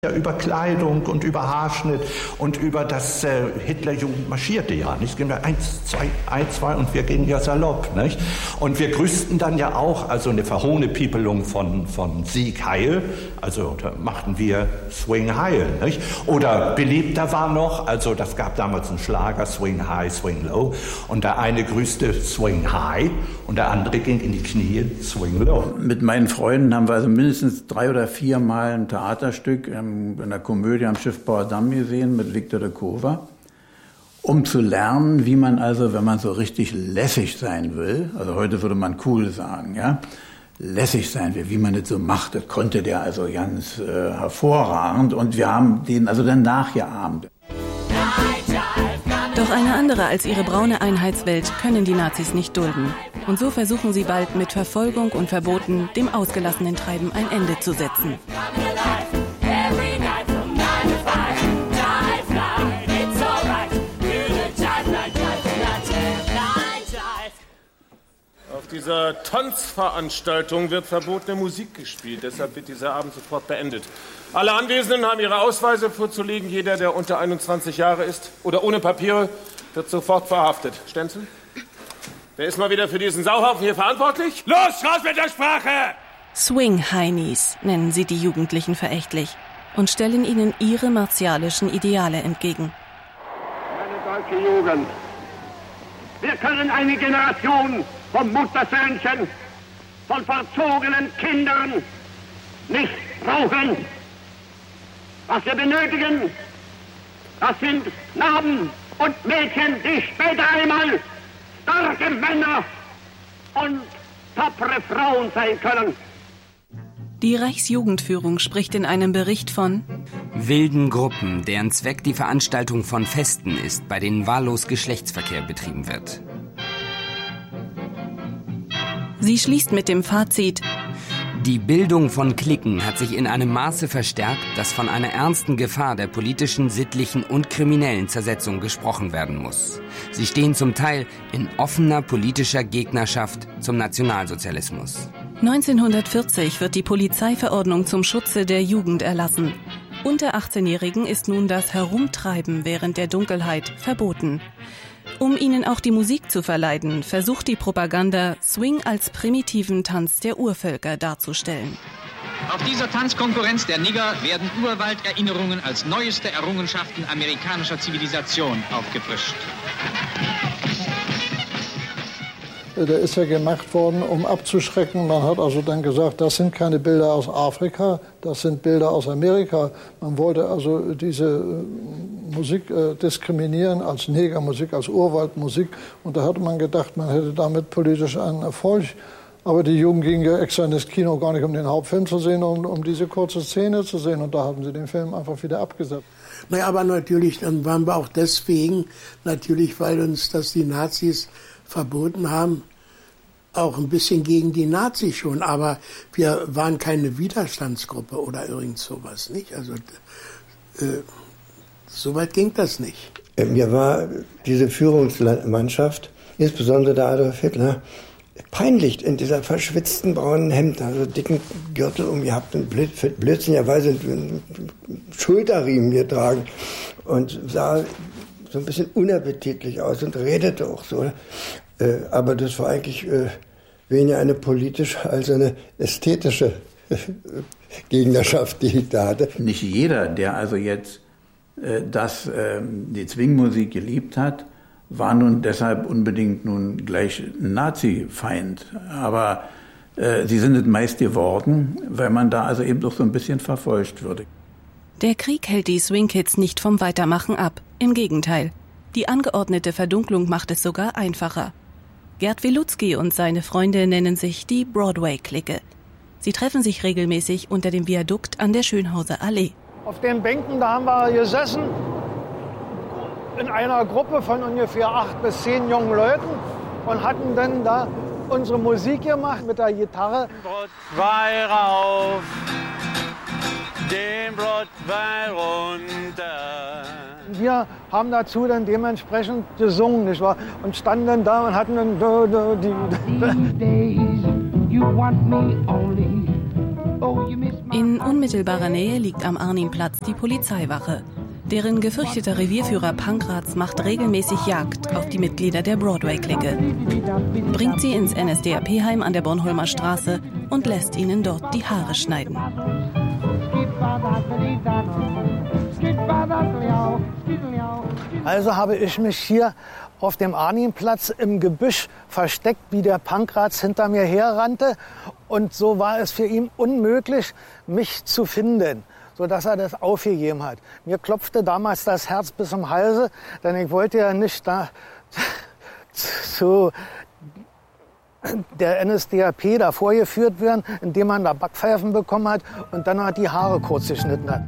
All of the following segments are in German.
Ja, über Kleidung und über Haarschnitt und über das Hitlerjugend marschierte ja, nicht? Gehen wir 1, 2 und wir gehen ja salopp, nicht? Und wir grüßten dann ja auch, also eine Verhohnepiepelung von Sieg Heil, also da machten wir Swing Heil, nicht? Oder beliebter war noch, also das gab damals einen Schlager, Swing High, Swing Low, und der eine grüßte Swing High und der andere ging in die Knie, Swing Low. Mit meinen Freunden haben wir also mindestens 3 oder 4 Mal ein Theaterstück in der Komödie am Schiffbauer Damm gesehen mit Victor de Kover, um zu lernen, wie man also, wenn man so richtig lässig sein will, also heute würde man cool sagen, ja, lässig sein will, wie man das so macht, das konnte der also ganz hervorragend und wir haben den also dann nachgeahmt. Doch eine andere als ihre braune Einheitswelt können die Nazis nicht dulden. Und so versuchen sie bald mit Verfolgung und Verboten dem ausgelassenen Treiben ein Ende zu setzen. Auf dieser Tanzveranstaltung wird verbotene Musik gespielt. Deshalb wird dieser Abend sofort beendet. Alle Anwesenden haben ihre Ausweise vorzulegen. Jeder, der unter 21 Jahre ist oder ohne Papiere, wird sofort verhaftet. Stenzel? Wer ist mal wieder für diesen Sauhaufen hier verantwortlich? Los, raus mit der Sprache! Swing-Heinis nennen sie die Jugendlichen verächtlich und stellen ihnen ihre martialischen Ideale entgegen. Meine deutsche Jugend, wir können eine Generation von Muttersöhnchen, von verzogenen Kindern nicht brauchen. Was wir benötigen, das sind Knaben und Mädchen, die später einmal starke Männer und tapfere Frauen sein können. Die Reichsjugendführung spricht in einem Bericht von wilden Gruppen, deren Zweck die Veranstaltung von Festen ist, bei denen wahllos Geschlechtsverkehr betrieben wird. Sie schließt mit dem Fazit: Die Bildung von Cliquen hat sich in einem Maße verstärkt, dass von einer ernsten Gefahr der politischen, sittlichen und kriminellen Zersetzung gesprochen werden muss. Sie stehen zum Teil in offener politischer Gegnerschaft zum Nationalsozialismus. 1940 wird die Polizeiverordnung zum Schutze der Jugend erlassen. Unter 18-Jährigen ist nun das Herumtreiben während der Dunkelheit verboten. Um ihnen auch die Musik zu verleiden, versucht die Propaganda, Swing als primitiven Tanz der Urvölker darzustellen. Auf dieser Tanzkonkurrenz der Nigger werden Urwalderinnerungen als neueste Errungenschaften amerikanischer Zivilisation aufgefrischt. Der ist ja gemacht worden, um abzuschrecken. Man hat also dann gesagt, das sind keine Bilder aus Afrika, das sind Bilder aus Amerika. Man wollte also diese Musik diskriminieren als Negermusik, als Urwaldmusik. Und da hatte man gedacht, man hätte damit politisch einen Erfolg. Aber die Jugend ging ja extra in das Kino, gar nicht um den Hauptfilm zu sehen, um diese kurze Szene zu sehen. Und da haben sie den Film einfach wieder abgesetzt. Naja, aber natürlich, dann waren wir auch deswegen, natürlich, weil uns das die Nazis verboten haben, auch ein bisschen gegen die Nazis schon, aber wir waren keine Widerstandsgruppe oder irgend sowas, nicht? Also so weit ging das nicht. Mir war diese Führungsmannschaft, insbesondere der Adolf Hitler, peinlich in dieser verschwitzten braunen Hemd, also dicken Gürtel umgehabt und blödsinnigerweise einen Schulterriemen getragen und sah so ein bisschen unappetitlich aus und redete auch so. Aber das war eigentlich weniger eine politische als eine ästhetische Gegnerschaft, die ich da hatte. Nicht jeder, der also jetzt die Swing-Musik geliebt hat, war nun deshalb unbedingt nun gleich ein Nazi-Feind. Aber sie sind es meist geworden, weil man da also eben doch so ein bisschen verfolgt würde. Der Krieg hält die Swing-Kids nicht vom Weitermachen ab. Im Gegenteil. Die angeordnete Verdunklung macht es sogar einfacher. Gerd Wilutzki und seine Freunde nennen sich die Broadway-Clique. Sie treffen sich regelmäßig unter dem Viadukt an der Schönhauser Allee. Auf den Bänken, da haben wir gesessen, in einer Gruppe von ungefähr 8 bis 10 jungen Leuten und hatten dann da unsere Musik gemacht mit der Gitarre. Broadway rauf, den Broadway runter. Wir haben dazu dann dementsprechend gesungen, nicht wahr? Und standen dann da und hatten dann In unmittelbarer Nähe liegt am Arnimplatz die Polizeiwache. Deren gefürchteter Revierführer Pankratz macht regelmäßig Jagd auf die Mitglieder der Broadway-Clique. Bringt sie ins NSDAP-Heim an der Bornholmer Straße und lässt ihnen dort die Haare schneiden. Also habe ich mich hier auf dem Arnimplatz im Gebüsch versteckt, wie der Pankratz hinter mir herrannte. Und so war es für ihn unmöglich, mich zu finden, sodass er das aufgegeben hat. Mir klopfte damals das Herz bis zum Halse, denn ich wollte ja nicht da zu der NSDAP da vorgeführt werden, indem man da Backpfeifen bekommen hat und dann hat die Haare kurz geschnitten hat.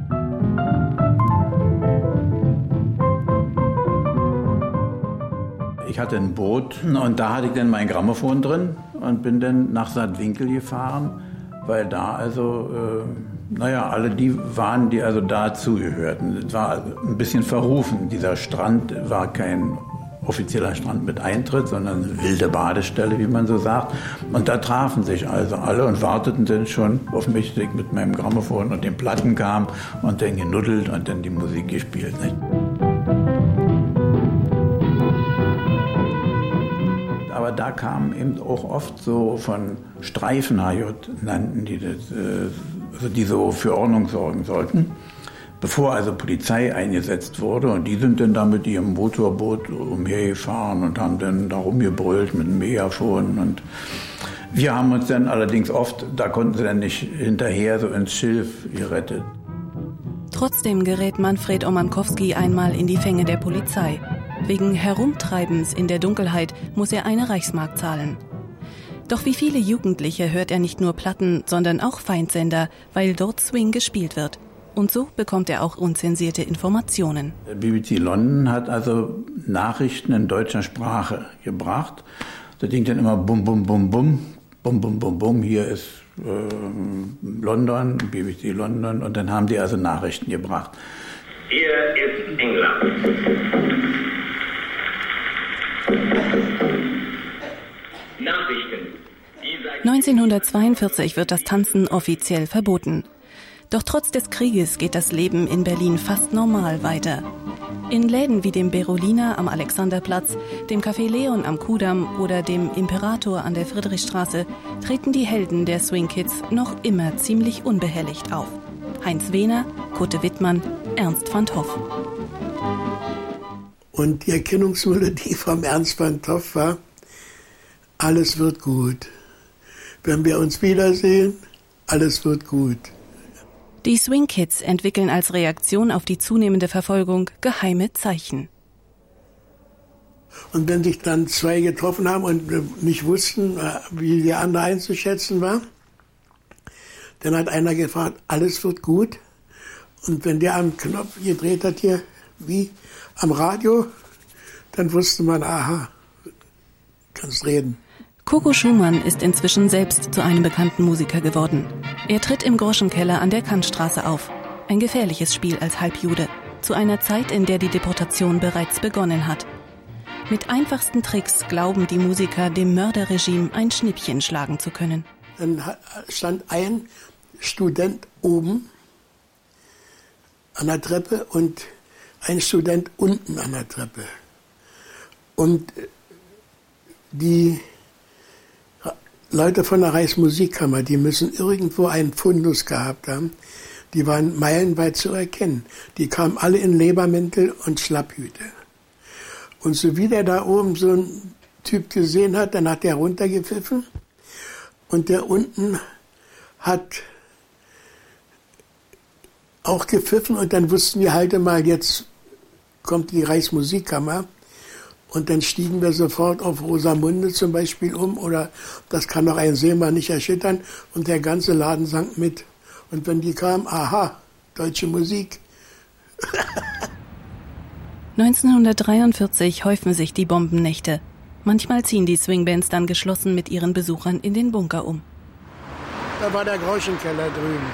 Ich hatte ein Boot und da hatte ich dann mein Grammophon drin und bin dann nach Saatwinkel gefahren, weil da also, alle die waren, die also dazugehörten. Es war ein bisschen verrufen. Dieser Strand war kein offizieller Strand mit Eintritt, sondern eine wilde Badestelle, wie man so sagt. Und da trafen sich also alle und warteten dann schon auf mich, dass ich mit meinem Grammophon und den Platten kam und dann genuddelt und dann die Musik gespielt. Nicht? Aber da kamen eben auch oft so von Streifen-HJ, nannten die das, also die so für Ordnung sorgen sollten, bevor also Polizei eingesetzt wurde. Und die sind dann da mit ihrem Motorboot umhergefahren und haben dann da rumgebrüllt mit einem Megafon. Und wir haben uns dann allerdings oft, da konnten sie dann nicht hinterher, so ins Schilf gerettet. Trotzdem gerät Manfred Omankowski einmal in die Fänge der Polizei. Wegen Herumtreibens in der Dunkelheit muss er eine Reichsmark zahlen. Doch wie viele Jugendliche hört er nicht nur Platten, sondern auch Feindsender, weil dort Swing gespielt wird. Und so bekommt er auch unzensierte Informationen. BBC London hat also Nachrichten in deutscher Sprache gebracht. Da ging dann immer bum, bum, bum, bum, bum, bum, bum, bum, hier ist London, BBC London. Und dann haben die also Nachrichten gebracht. Hier ist England. Nachrichten. 1942 wird das Tanzen offiziell verboten. Doch trotz des Krieges geht das Leben in Berlin fast normal weiter. In Läden wie dem Berolina am Alexanderplatz, dem Café Leon am Kudamm oder dem Imperator an der Friedrichstraße treten die Helden der Swing Kids noch immer ziemlich unbehelligt auf. Heinz Wehner, Kutte Wittmann, Ernst van Toff. Und die Erkennungsmelodie vom Ernst van Toff war: Alles wird gut. Wenn wir uns wiedersehen, alles wird gut. Die Swing Kids entwickeln als Reaktion auf die zunehmende Verfolgung geheime Zeichen. Und wenn sich dann zwei getroffen haben und nicht wussten, wie der andere einzuschätzen war, dann hat einer gefragt, alles wird gut. Und wenn der am Knopf gedreht hat hier, wie am Radio, dann wusste man, aha, kannst reden. Coco Schumann ist inzwischen selbst zu einem bekannten Musiker geworden. Er tritt im Groschenkeller an der Kantstraße auf. Ein gefährliches Spiel als Halbjude. Zu einer Zeit, in der die Deportation bereits begonnen hat. Mit einfachsten Tricks glauben die Musiker, dem Mörderregime ein Schnippchen schlagen zu können. Dann stand ein Student oben an der Treppe und ein Student unten an der Treppe. Und die Leute von der Reichsmusikkammer, die müssen irgendwo einen Fundus gehabt haben. Die waren meilenweit zu erkennen. Die kamen alle in Lebermäntel und Schlapphüte. Und so wie der da oben so einen Typ gesehen hat, dann hat der runtergepfiffen. Und der unten hat auch gepfiffen. Und dann wussten wir halt mal, jetzt kommt die Reichsmusikkammer. Und dann stiegen wir sofort auf Rosamunde zum Beispiel um, oder das kann doch ein Seemann nicht erschüttern, und der ganze Laden sank mit. Und wenn die kamen, aha, deutsche Musik. 1943 häufen sich die Bombennächte. Manchmal ziehen die Swingbands dann geschlossen mit ihren Besuchern in den Bunker um. Da war der Groschenkeller drüben.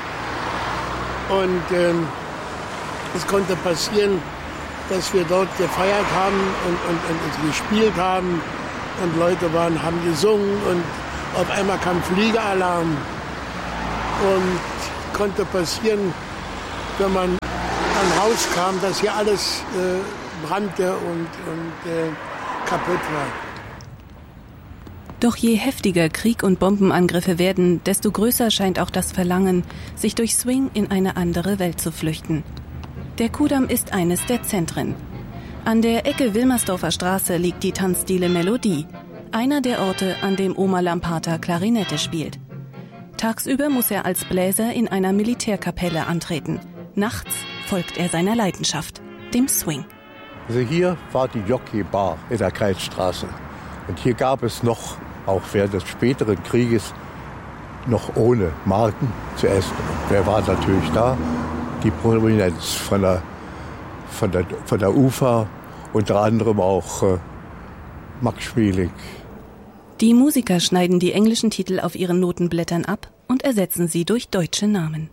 Und es konnte passieren, dass wir dort gefeiert haben und gespielt haben und Leute haben gesungen und auf einmal kam Fliegeralarm und konnte passieren, wenn man dann rauskam, dass hier alles brannte und kaputt war. Doch je heftiger Krieg und Bombenangriffe werden, desto größer scheint auch das Verlangen, sich durch Swing in eine andere Welt zu flüchten. Der Kudamm ist eines der Zentren. An der Ecke Wilmersdorfer Straße liegt die Tanzdiele Melodie, einer der Orte, an dem Omar Lampata Klarinette spielt. Tagsüber muss er als Bläser in einer Militärkapelle antreten. Nachts folgt er seiner Leidenschaft, dem Swing. Also hier war die Jockey Bar in der Kreisstraße. Und hier gab es noch, auch während des späteren Krieges, noch ohne Marken zu essen. Und wer war natürlich da? Die Prominenz von der UFA, unter anderem auch Max Schmeling. Die Musiker schneiden die englischen Titel auf ihren Notenblättern ab und ersetzen sie durch deutsche Namen.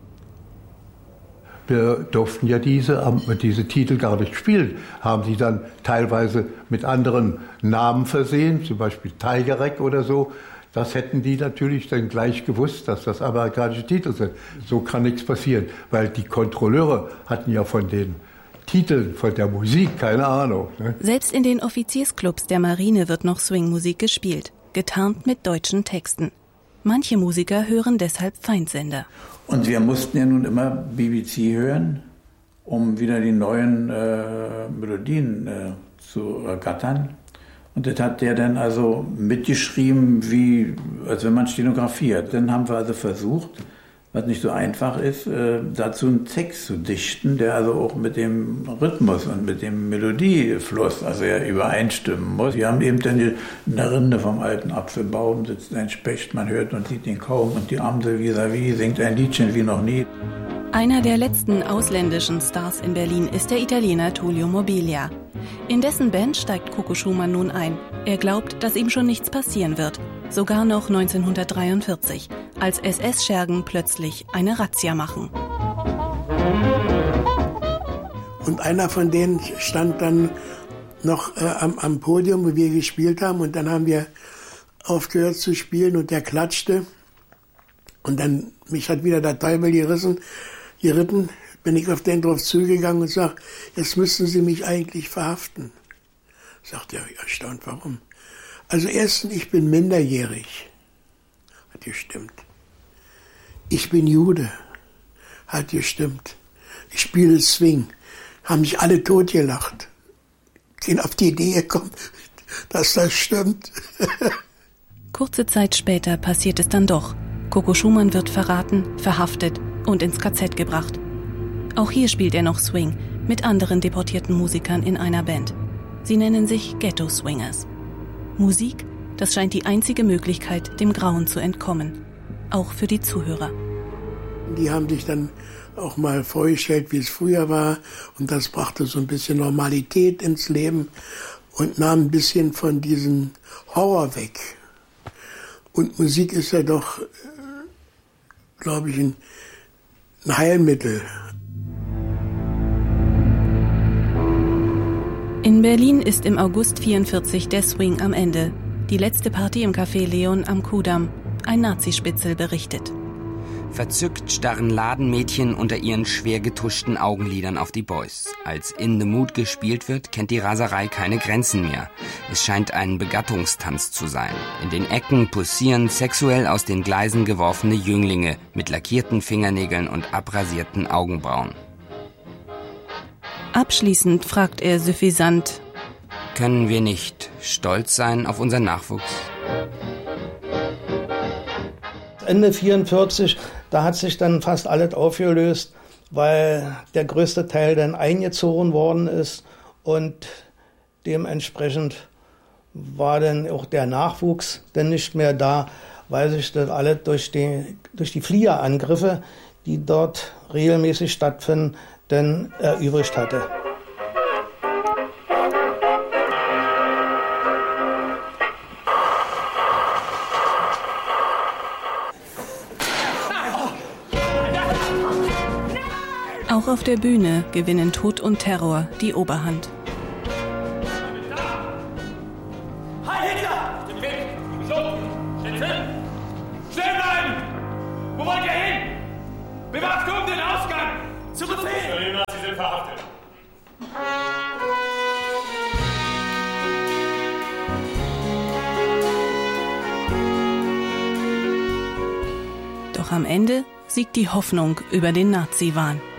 Wir durften ja diese Titel gar nicht spielen, haben sie dann teilweise mit anderen Namen versehen, zum Beispiel Tigerek oder so. Das hätten die natürlich dann gleich gewusst, dass das amerikanische Titel sind. So kann nichts passieren, weil die Kontrolleure hatten ja von den Titeln, von der Musik keine Ahnung. Ne? Selbst in den Offiziersclubs der Marine wird noch Swingmusik gespielt, getarnt mit deutschen Texten. Manche Musiker hören deshalb Feindsender. Und wir mussten ja nun immer BBC hören, um wieder die neuen Melodien zu ergattern. Und das hat der dann also mitgeschrieben, als wenn man stenografiert. Dann haben wir also versucht, was nicht so einfach ist, dazu einen Text zu dichten, der also auch mit dem Rhythmus und mit dem Melodiefluss also ja übereinstimmen muss. Wir haben eben dann in der Rinde vom alten Apfelbaum sitzt ein Specht, man hört und sieht ihn kaum und die Amsel vis-à-vis singt ein Liedchen wie noch nie. Einer der letzten ausländischen Stars in Berlin ist der Italiener Tullio Mobilia. In dessen Band steigt Coco Schumann nun ein. Er glaubt, dass ihm schon nichts passieren wird. Sogar noch 1943, als SS-Schergen plötzlich eine Razzia machen. Und einer von denen stand dann noch am Podium, wo wir gespielt haben. Und dann haben wir aufgehört zu spielen und der klatschte. Und dann, mich hat wieder der Teufel geritten, bin ich auf den drauf zugegangen und sag, jetzt müssten Sie mich eigentlich verhaften. Sagt er, erstaunt, warum? Also erstens, ich bin minderjährig. Hat gestimmt. Ich bin Jude. Hat gestimmt. Ich spiele Swing. Haben mich alle totgelacht. Sind auf die Idee gekommen, dass das stimmt. Kurze Zeit später passiert es dann doch. Coco Schumann wird verraten, verhaftet und ins KZ gebracht. Auch hier spielt er noch Swing mit anderen deportierten Musikern in einer Band. Sie nennen sich Ghetto Swingers. Musik, das scheint die einzige Möglichkeit, dem Grauen zu entkommen. Auch für die Zuhörer. Die haben sich dann auch mal vorgestellt, wie es früher war. Und das brachte so ein bisschen Normalität ins Leben und nahm ein bisschen von diesem Horror weg. Und Musik ist ja doch, glaube ich, ein Heilmittel. In Berlin ist im August 1944 der Swing am Ende. Die letzte Party im Café Leon am Kudamm. Ein Nazispitzel berichtet. Verzückt starren Ladenmädchen unter ihren schwer getuschten Augenlidern auf die Boys. Als In the Mood gespielt wird, kennt die Raserei keine Grenzen mehr. Es scheint ein Begattungstanz zu sein. In den Ecken poussieren sexuell aus den Gleisen geworfene Jünglinge mit lackierten Fingernägeln und abrasierten Augenbrauen. Abschließend fragt er suffisant: Können wir nicht stolz sein auf unseren Nachwuchs? Ende 1944, da hat sich dann fast alles aufgelöst, weil der größte Teil dann eingezogen worden ist und dementsprechend war dann auch der Nachwuchs dann nicht mehr da, weil sich das alles durch die Fliegerangriffe, die dort regelmäßig stattfinden, dann erübrigt hatte. Auch auf der Bühne gewinnen Tod und Terror die Oberhand. Heil Hitler! Stehen weg! So! Stehen still! Stehen bleiben! Wo wollt ihr hin? Bewacht verhaftet. Doch am Ende siegt die Hoffnung über den Nazi-Wahn.